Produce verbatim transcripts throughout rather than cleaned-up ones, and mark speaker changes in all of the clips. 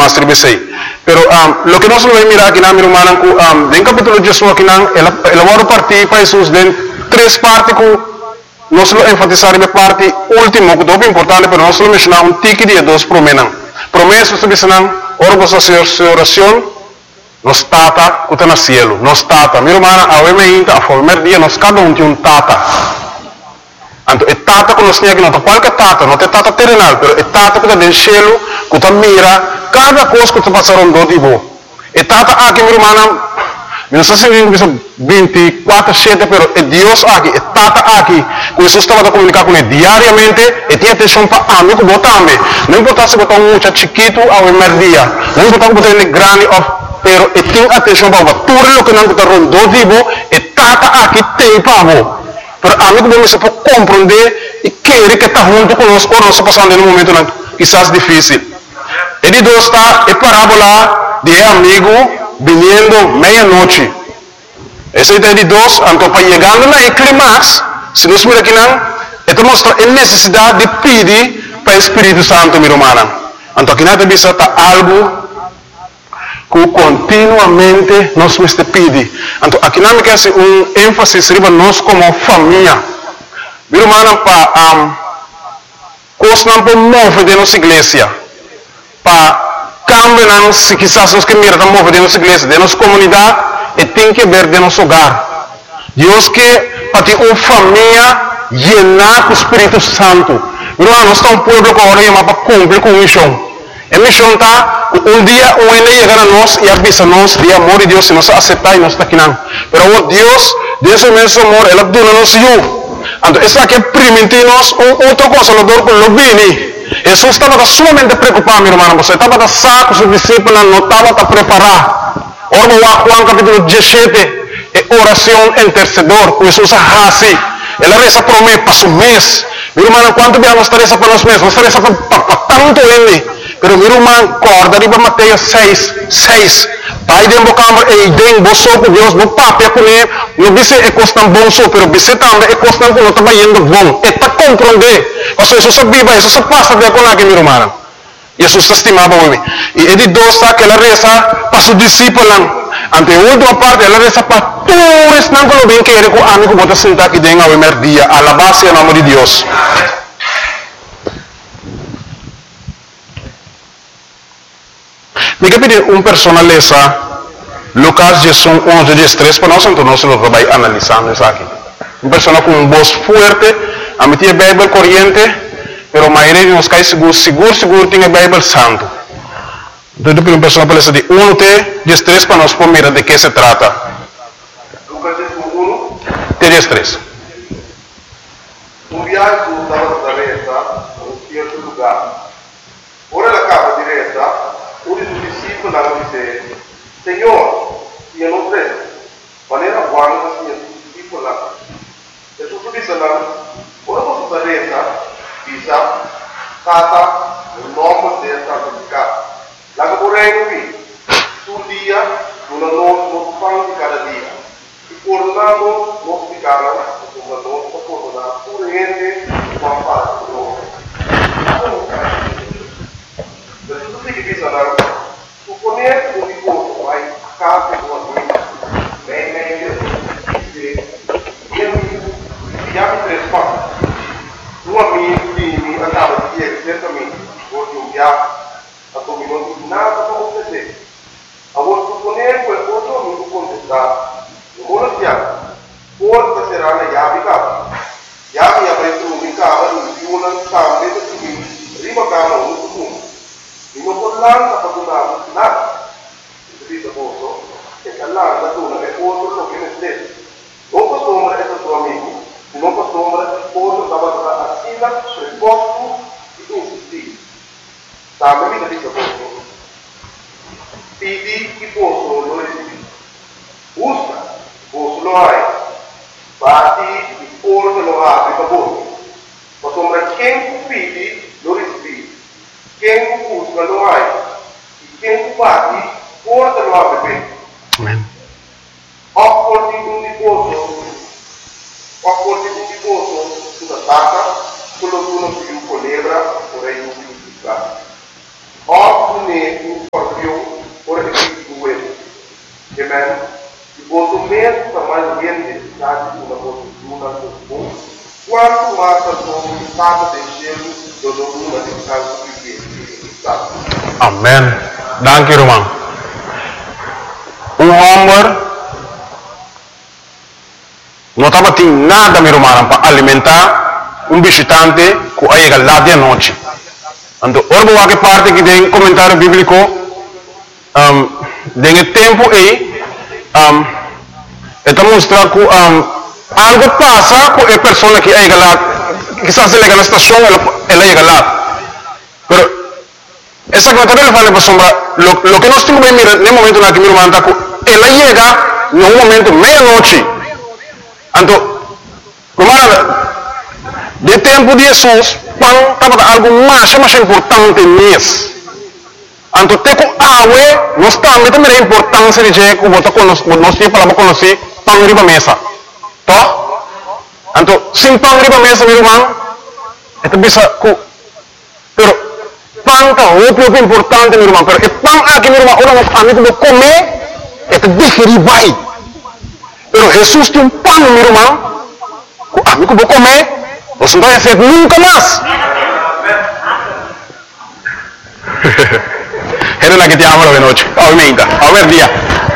Speaker 1: más tribesei. Pero um, lo que nosotros vamos a mirar aquí, mi hermano, um, en capítulo de Jesús, aquí, el amor partir para Jesús, de tres partes que nosotros enfatizar en la parte última, que es muy importante, pero nosotros mencionamos un tique de dos promesas. Promesas, que dicen, oración, nos tata, que está en el cielo, nos tata. Mi hermano, a ver, a formar día, nos cada uno tiene un tata. Entonces, el tata que nos tiene aquí, no es cualquier tata, no es tata terrenal, pero el tata que está en el cielo, que está mira, cada cosa que te pasaron dos tipos. El tata aquí, mi hermana, no sé si veinticuatro siete, pero el Dios aquí, el tata aquí, que Jesús estaba a comunicar con él diariamente, y tiene atención para mí, como también. No importa si botar un muchacho chiquito o un primer día, no importa si botar un grande, pero él tiene atención para vos. Todo lo que no te ron dos tipos, el tata aquí te para vos. Pero a mí como se puede comprender y quiere que está junto con nosotros, o no está pasando en un momento quizás difícil. El dos está en parábola de amigo viniendo medianoche. Ese es el dos, entonces para llegando al clímax, si nos mira aquí, esto muestra la necesidad de pedir para el Espíritu Santo, mi hermana. Entonces aquí nos está algo que continuamente nos muestra pedir. Entonces aquí nos hace un énfasis arriba nos como familia. Mi hermana, para um, cosas no mover de nuestra iglesia. Para cambiar, si quizás los que miran mover de nuestra iglesia, de nuestra comunidad, y tiene que ver de nuestro hogar. Dios que para ti una familia llena con Espíritu Santo. Pero no está un pueblo que ahora llama para cumplir con misión. La misión está, un día un día llegar a nosotros y avisarnos de amor de Dios si nos acepta y nos está quinando. Pero Dios, de ese inmenso amor, Él abdula nos yo. Entonces, esa que permitimos otra cosa, lo que lo viene. Jesús estaba sumamente preocupado, mi hermano. Você estava saco, sus discípulos no estaban preparados. Ahora va a Juan capítulo diecisiete, oración intercedor. Jesús hace. Él reza por mí, para su mes. Mi hermano, ¿cuánto veamos esta reza para los meses? No reza para tanto en pero mi hermano, corda arriba Mateo seis, seis. Pai de embocambre e den boso com Deus, no papel com ele, não disse é costan bom so, pero disse também é costan com não está yendo bom. É para compreender. Mas isso se viva, isso se passa de com aqui, mi hermano. Jesus se estimava muito. E ele dosta que ela reza para seus discípulos. Ante a última parte, ela reza para todos não que bem que ele com amigo bota sentar aqui dentro ao primeiro dia, a la base em nome de Deus. Me pedir uma personaleza Lucas Jesús onze, treze para nós, então nós vamos analisando isso aqui. Uma pessoa com uma voz forte, a meter a Bíblia corrente, mas a maioria de nós cai seguro, seguro, seguro, tem a Bíblia santo. Então, depois uma pessoa pode dizer onze, treze para nós poder mirar de que se trata.
Speaker 2: Lucas um,
Speaker 1: treze.
Speaker 2: Um viaggio dalla direita a un certo lugar. Ora la capa diretta, uno dei discepoli disse, Signore, io non credo, ma era buono che sia discepolo là. E su disse là, ora posso diretta, dice, tata, il nome del santificato. La che vorrei qui, sul dia, non non fanno di cada dia. E coronando, non si cala, come non si corona, pure niente, ma fa loro. Per tutto che dice là, supponere un riposo, vai a casa di una guida, bene, meglio, e chiami tre spazi. Un amico mi andava di ieri, certamente, oggi un viaggio, a tu non dici nada come te. A voi supponere quel cosa non tu contestare. Non vuole piano. Forse sarà una chiave cava. Chiave avrei trovato in cava, non più una scambia di tu, prima cava un punto. E non può l'anno a donare nada. Il servizio posto, che l'anno da dona è oltre lo che ne stesso. Non posso ombra essere tuo amico, non posso ombra oltre stava a sila sul posto di insistire. Sabe mi dice posto. Pidi che posso lo recibi. Usa, posso lo hai. Bati il pollo lo apri per voi. Ma sembra che pidi lo recibi. Che usa lo hai. Che bati pollo lo apri per.
Speaker 1: Amen.
Speaker 2: Opporti un riposo. Opporti un riposo sulla tacca, quello che uno più colebra, vorrei un più disgraziato. Oppure un pessoa que sabe deixando do mundo de descanso que está.
Speaker 1: Amém. Danke, irmão. Um homem não estava tendo nada, meu irmão, para alimentar um visitante que chega lá de noite. Então, orbo que parte que tem comentário bíblico, um, tem tempo aí, um, está mostrando que um, algo passa com a pessoa que chega lá, quizás ele chega na estação, ela, ela chega lá. Pero, essa comentário ele fala para sombra, lo, lo que nós temos que mirar no momento na que meu irmão está, ela chega no momento meia-noite. Então, hermano, de tempo de Jesus, pão estava algo mais, mais importante mesmo. Então, tem que água, nós também temos a importância de dizer que nós temos para conhecer pão riba mesa. Tá? Então, sem pão riba mesa, meu irmão, é bisa que, pero pão está muito importante, meu irmão. Pero o pão aqui, meu irmão, orang a mim que comer, é digerir bem. Pero Jesus tem um pão, meu irmão, que a mim que vou comer. Você não vai ser nunca mais. Era la que te amo de noche. Obviamente. A ver día.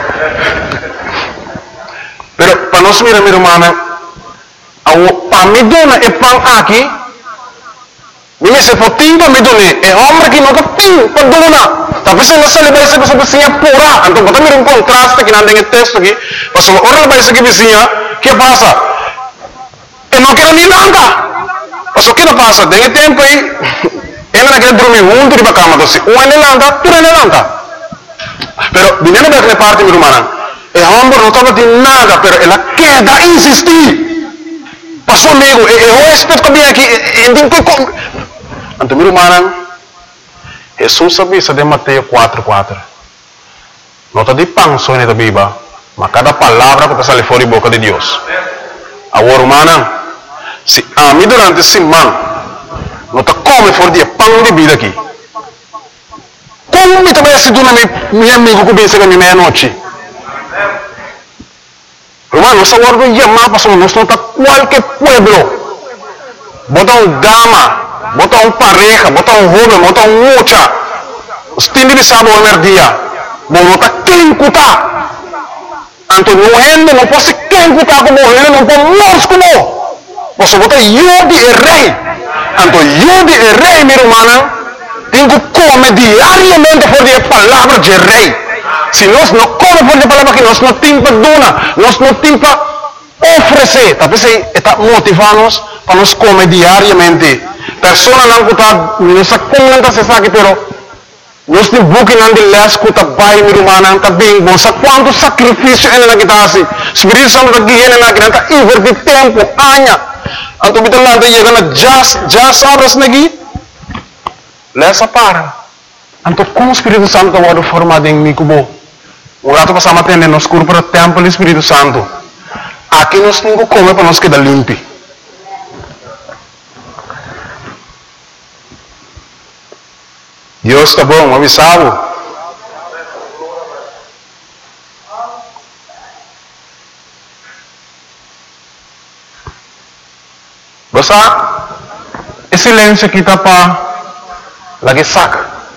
Speaker 1: Pero para nós mirar, minha irmã, para mim dona é pão aqui. Me se for tempo me dona é homem que nunca tem para dona. Tapi se você levar isso para vizinha pura. Então bota mirar um contraste que não tem texto aqui. Mas se ora levar isso aqui vizinha, que passa? Eu não quero nem nada. Mas o que não passa? Tem tempo aí, ela não quer dormir junto de cama, então se um é levanta, tu é levanta. Pero, vinendo daquela parte, minha irmã, o homem não estava de nada, pero ela quer dar insistir. Passou amigo, eu respeito que vem aqui, eu tenho que... Então, minha irmã, Jesus sabia de Mateus quatro, quatro. Não está de pão só na Bíblia, mas cada palavra que sai fora da boca de Deus. Agora, irmã, se a mim durante a semana não está come fora de pão de vida aqui. Como me também se tu na minha amigo que pensa que é meia-noite? Irmão, nós agora vamos chamar para nós não está qualquer pueblo. Bota um dama, bota um pareja, bota um jovem, bota um mocha. Os tindos de sábado ao dia. Bom, não está quem cutar. Então, não é, não pode ser quem cutar como ele, não pode morrer como. Você bota Yudi é rei. Então, Yudi é rei, minha irmã. Tem que comer diariamente por a palavra de rei. Se nós não comemos por a palavra que nós não temos para donar, nós não temos para oferecer. Talvez está motivando-nos para nós comer diariamente. Pessoas não está, não se comenta se sabe, pero nós temos buque não de les que está bem, minha irmã, está bem bom. Sabe quanto sacrifício é na que está assim? Espírito Santo está aqui, é na que está invertir tempo, anos. Anto kita nanti ya kana jas jas abras lagi lesa para anto com o Espírito Santo wado formado em mim kubo o rato passama tende nos cur para templo Espírito Santo aqui nós temos que comer para nós quedar limpo. Deus está bom, avisado. Basta, e silêncio kita pa lagi sak.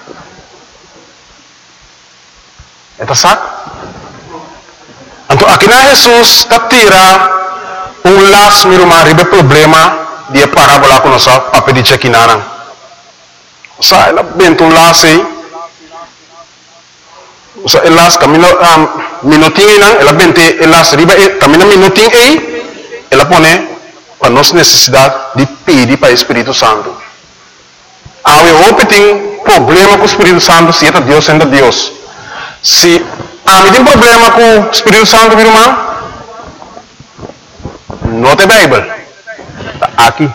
Speaker 1: Ito sak. Então, aqui na Jesus tatira um las miruma ribe problema dia parábola com nossa papo de chequinarang. Sa ela bento las aí. Sa elas camino um, minutinho nang ela bente elas ribe camino minutinho aí ela pone para nossa necessidade de pedir para o Espírito Santo. Há um tem problema com o Espírito Santo, se é Deus, sendo Deus. Se há um problema com o Espírito Santo, meu irmão, não tem Bíblia. Está aqui.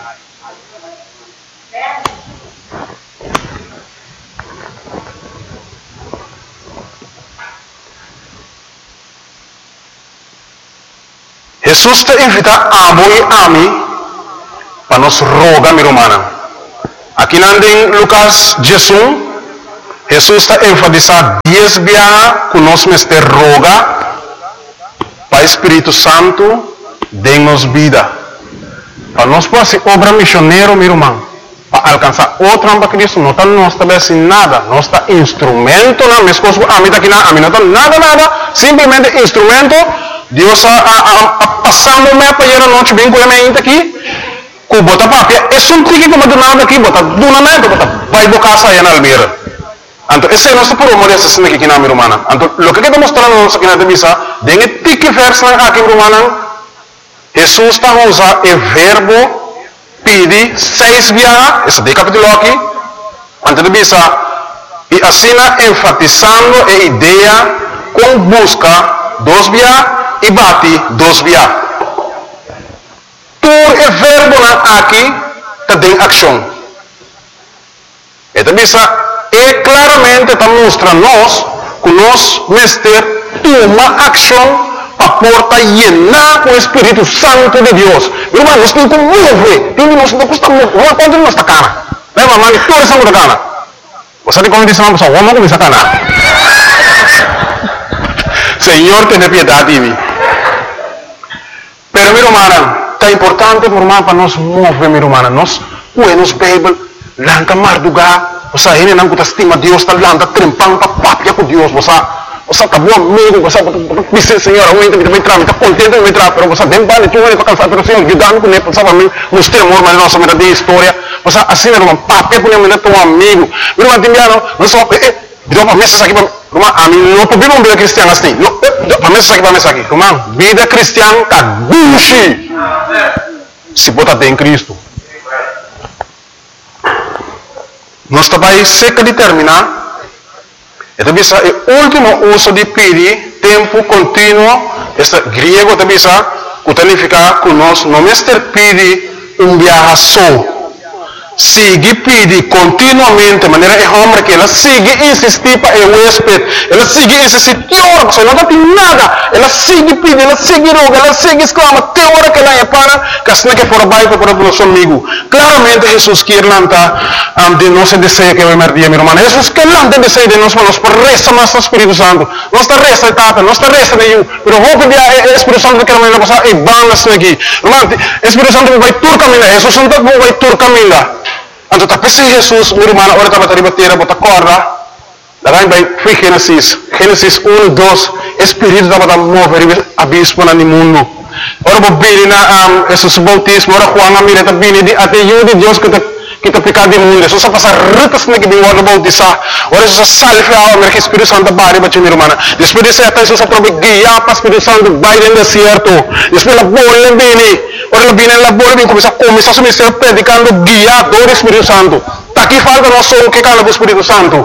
Speaker 1: Jesus te invita a amo e ami para nos rogar, minha irmã. Aqui em Lucas dezesseis, Jesus está enfatizando dez vezes que nós mestre roga para o Espírito Santo de nos vida. para nós pôr assim, obra missioneiro, meu irmão, para alcançar outra para Cristo, não está nós também nada, nós está instrumento, na minha esposa, a mim está aqui, a mim não está nada, nada, simplesmente instrumento, Deus a, a, a, a passando me para ir a noite bem com a minha aqui, com bota papia, é só um tique como do nada aqui, bota do nada, bota vai do casa aí na Almeida. Então, esse é nosso por amor essa cena aqui na minha irmã. Então, o que está mostrando nós aqui na Tebisa, dengue tique verso na aqui minha irmã, Jesus está usando o verbo pede seis via, esse de capítulo aqui, antes de bisa, e assim enfatizando a ideia com busca dos via e bate dos via. Todo o verbo aqui está em ação. Então bisa, e claramente está mostrando nós que nós mestre toma ação a porta llena com o Espírito Santo de Deus. Meu irmão, nós temos que mover. Nós não custa mover. Não pode nos cara. Lembra, mano? Tudo isso é cara. Você tem como dizer uma pessoa, vamos começar a cara. Senhor, tenha piedade de mim. Pero, meu irmão, é importante para nós mover, meu irmão. Nós, nos Bíblia, lanta mardugar. Você ainda não estima Deus, está lanta trempando para papia com Deus. Você Você está bom amigo, você dice, Senhor, eu ainda me entrar, me está contente de me entrar, pero você bem vale, tu vai para cansar, pero Senhor, guiando com ele, sabe, nos temor, mas nossa mera de história, você assim, irmão, papai, com ele, teu amigo, meu irmão, Timiano, não só, eh, deu para mesa aqui, irmão, a mim não podemos uma vida cristiana assim, não, para mesa aqui, para mesa aqui, irmão, vida cristiana, tá gushi, se botar em Cristo. Nós também seca de terminar. Então, o último uso de pedir, tempo contínuo, este griego também significa que nós não mestre pedir um viaje só. Sigue pedir continuamente, de maneira que homem que ela sigue insistir para o huésped, ela sigue insistir, que hora que não tem nada, ela sigue pedir, ela sigue roga, ela sigue exclama, que hora que ela é para, que assim que for baixo para o nosso amigo. Claramente Jesus quer lançar um, de nosso desejo que vai merdir, meu irmão. Jesus quer lançar o desejo de nós, mas por resta mais o Espírito Santo. Não está resta de tapa, não está resta de eu, mas vou pedir ao Espírito Santo que ela vai passar e vamos aqui. Irmão, o Espírito Santo vai tur caminhar, Jesus Santo vai tur caminhar. Então, tapi si Jesus, meu irmão, agora estava a bater, bota corda, daí vai, foi Gênesis, Gênesis um, dois, Espírito estava a mover a bispo no mundo. Ora, vou vir na Jesus bautismo, ora, Juan, a mira, está vindo, até eu de Deus que está que está picado no mundo. Jesus passa ritas na que vem o bautizar. Ora, Jesus salve a alma, que o Espírito Santo bari, bate, meu irmão. Depois de ser, Jesus aprove guiar para o Espírito Santo, vai no deserto. Depois, a bola vem, ora, ela vem na bola, vem começar a começar a ministério predicando, guiado do Espírito Santo. Aqui falta nós só o que cala do Espírito Santo.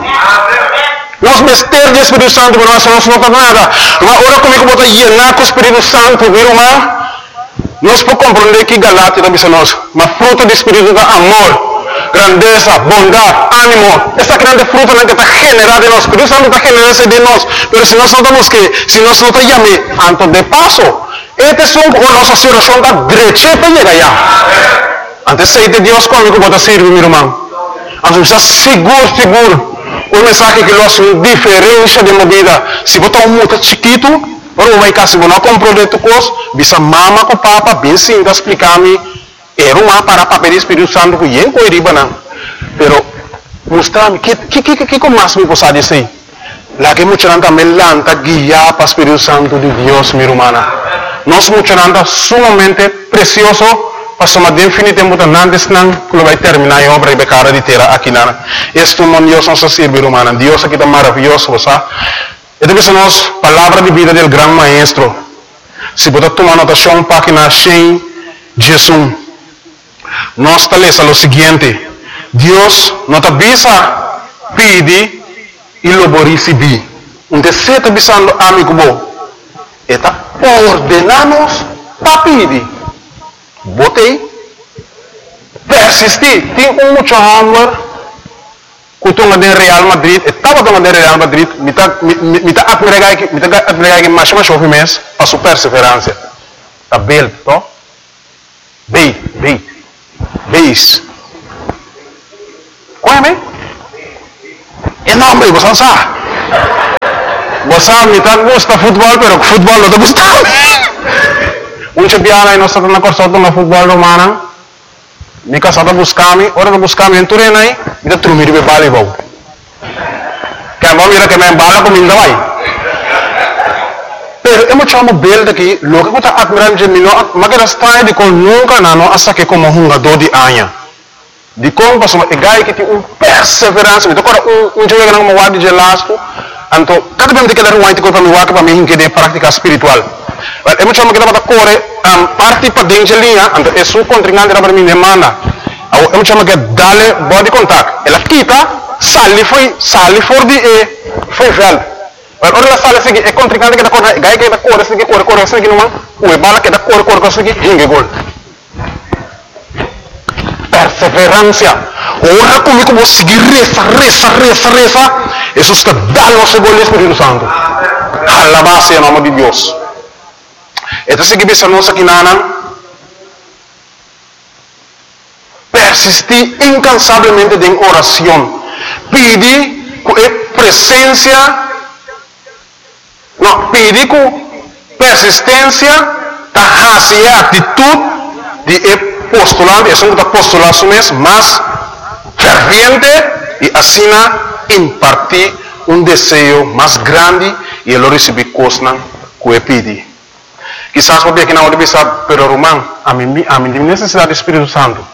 Speaker 1: Nós mistérios do Espírito Santo, mas nós não está nada. Ora, comigo, bota llenar com o Espírito Santo, meu irmão. Nós podemos compreender que Galatia também é nós, mas fruto do Espírito é amor, grandeza, bondade, ânimo. Esta grande fruta que está generada de nós. O Espírito Santo está generando de nós. Mas se nós não estamos que, se nós não estamos llamando, antes de paso, este é a nossa situação da direita para chegar allá. Antes de ser Deus comigo, pode servir, meu irmão. Antes de estar seguro, seguro. Um mensagem que faz uma diferença de uma vida. Se você é um muito chiquito, ou vai cá, se você não comprou de tu coisa, bisa mama com papa, bem sim, está explicar-me. Era uma para papel do Espírito Santo que eu não iria não. Pero mostrar-me que que que que como mais me possa dizer. Lá que muita gente também lanta guiar para o Espírito Santo de Deus, minha irmã. Nós muita gente sumamente precioso, passamos definitivamente antes não que vai terminar a obra e becara de terra aqui na. Este é Deus nosso servir, irmã. Deus aqui está maravilhoso, você. Esta é a nossa palavra de vida do grande maestro. Se você tomar anotação, página cem, Jesus. Nós estabelece o seguinte: Deus nos avisa, pede e logo receber. Um desejo está avisando amigo bom. Está ordenamos para pedir. Botei, persistir. Tem um muito amor que estou no Real Madrid. Estava no Real Madrid. Me está admirando que mais mais chove mês para sua perseverança. Está bem, tá? Bem, bem. Beis. Qual é, bem? É nome, você não sabe. Você me tá gosta futebol, pero futebol não te gusta. Um champion aí nós estamos na corção do futebol romano. Mi casa está buscando, ora está buscando en Turena aí, me está trumir de bala e bom. Que vamos ver que me embala com minha vai. Pero eu chamo bel daqui, logo que está admirando de mim, mas que está de com nunca não, hasta que como um jogador de anha. De como passou, é gai que tem um perseverança, então agora um um jogo não me de lasco, então cada vez que ele vai ter para me waka para mim que de prática espiritual. Mas eu chamo que dá para correr, um parte para dentro linha, então é sua contrincante para mim demanda. Eu chamo que dale body contact. Ela quita, sali foi, sali for de e foi velho. Mas ora ela sale seguir, é contrincante que dá correr, gai que dá correr, seguir correr, correr, seguir não, o bala que dá correr, correr, seguir, hingue gol. Perseverança. Ora comigo vou seguir reza, reza, reza, reza. Jesus que dá nosso gol Espírito Santo. Alabado em nome de Deus. Então se que pensa nossa que nana persistir incansavelmente em oração. Pedir com presença, não, pedir com persistência, tahasia atitude de postulante, é um postulado mesmo, mas ferviente e assim impartir um desejo mais grande e ele receber coisas que ele pede. Quizás pode que não deve saber, pero Romão, a mim, a mim tem necessidade do Espírito Santo.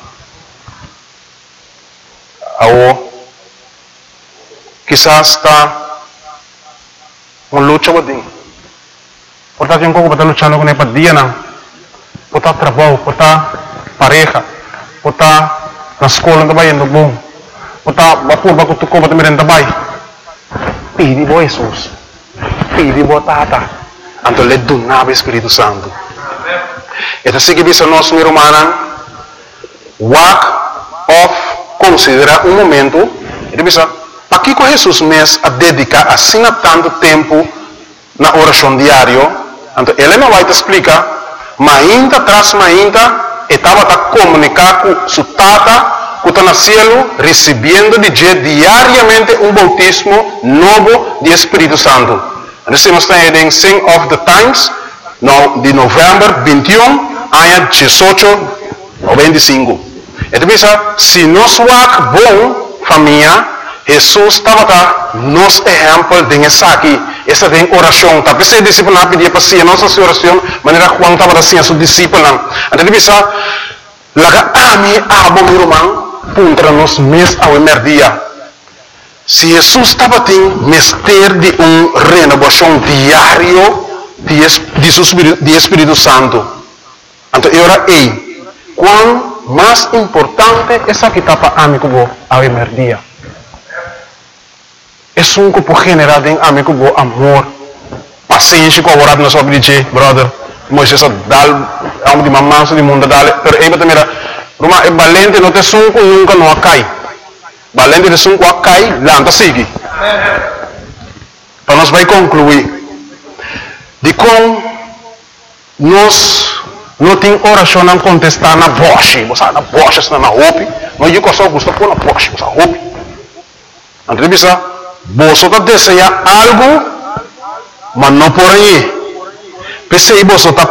Speaker 1: Ou quizás está uma luta bodim. Portanto, um pouco para lutar com ele dia não. Portanto, trabalho, portanto, pareja, portanto, na escola também indo bom. Portanto, vapor para tu compra também também. Pedi bo Jesus. Pedi bo tata. Então ele donava o Espírito Santo. Então se que bisa nós meu irmão, walk off considera um momento, ele bisa, para que com Jesus mesmo a dedicar assim tanto tempo na oração diária, então ele não vai te explicar, mas ainda atrás, mas ainda, estava a comunicar com sua tata, que está no cielo, recebendo de diariamente um bautismo novo de Espírito Santo. Nós estamos em Sing of the Times, de novembro vinte e um, ano dezoito noventa e cinco. Então, se nós somos bom, família, Jesus estava a nos exemplo de essa aqui, essa de oração. Tapi se discípulo não pedia para si, a nossa oração, maneira Juan estava assim a seu discípulo. Então, bisa, laga ami abo meu irmão, puntra nos mes ao emerdia. Se Jesus estava tendo mestre de uma renovação diária de, de, de Espírito Santo, então era aí, quão mais importante essa que está para amigo ao emerdia. É um que pode generar em amigo amor, paciência, colaborar na sua vida, brother. Moisés dá algo de mamança de mundo dale, pero aí também era, Roma é valente, não tem som nunca não cai. Valente de som que cai, lá anda sigue. Para nós vai concluir de como nós não tem oração não contestar na voz, você na voz, você na roupa, não eu que só gosto pôr na voz, você roupa. Então bisa, você está desejando algo, mas não por aí. Pensei você está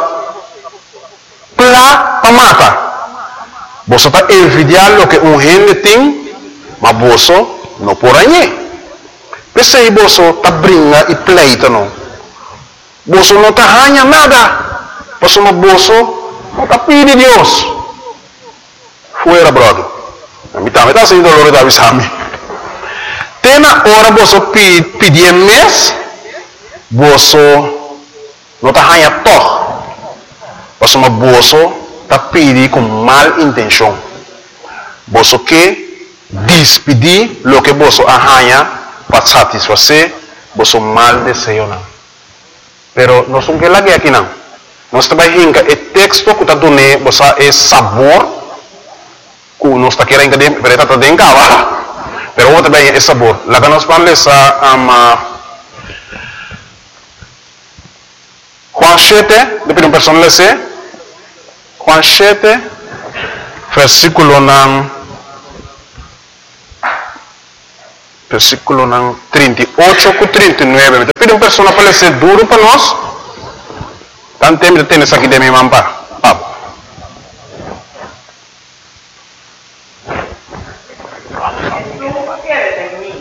Speaker 1: plá para matar. Você está envidiando o que um gente tem, mas você não por aí. Pensei você está brincando e pleita não. Você não está ganhando nada. Você não não está pedindo Deus. Fuera, brother. A mim também está sendo dolor da visão. Tem na hora você pedir mês, você não está ganhando todo. Você não está pedindo com mal intenção. Você quer despedir o que você ganha para satisfazer você mal desejo. Pero nós não queremos aqui não. Nós também temos o texto que está dando você é sabor que nós está querendo que está dando em casa. Pero outro também é sabor. Lá que nós falamos a Juan sete, depois uma pessoa lê Juan sete, versículo nan versículo nan trinta e oito com trinta e nove. Depois uma pessoa para ler duro para nós. Tanto tempo de ter isso aqui de minha mampa.
Speaker 3: quieres en mí.